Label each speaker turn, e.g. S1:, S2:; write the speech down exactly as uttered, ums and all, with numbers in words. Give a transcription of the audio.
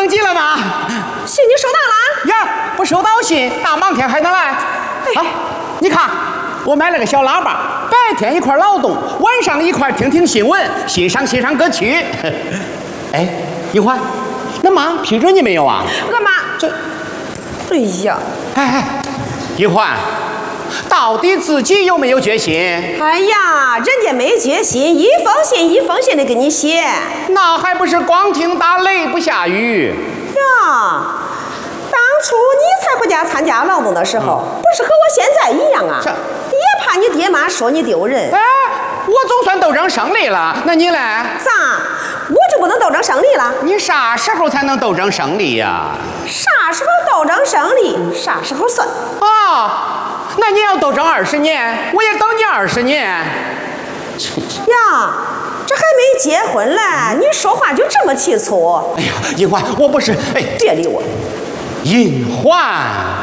S1: 寄了吗？
S2: 信你收到了？
S1: 呀，不收到信，大忙天还能来？哎，你看，我买了个小喇叭，白天一块劳动，晚上一块听听新闻，欣赏欣赏歌曲。哎，银环，那妈批准你没有啊？
S2: 俺妈
S1: 这，
S2: 哎呀，
S1: 哎哎，银环，到底自己有没有决心？
S2: 哎呀，人家没决心，一封信一封信的给你写。
S1: 那还不是光听打雷不下雨
S2: 呀？当初你才回家参加劳动的时候，嗯、不是和我现在一样啊？也怕你爹妈说你丢人。
S1: 哎，我总算斗争胜利了，那你嘞？
S2: 咋？我就不能斗争胜利了？
S1: 你啥时候才能斗争胜利呀？
S2: 啥时候斗争胜利，啥时候算。
S1: 啊，那你要斗争二十年，我也等你二十年。呀，
S2: 这还没结婚嘞，你说话就这么气粗？
S1: 哎呀，银环，我不是，哎，
S2: 别理我。
S1: 银环。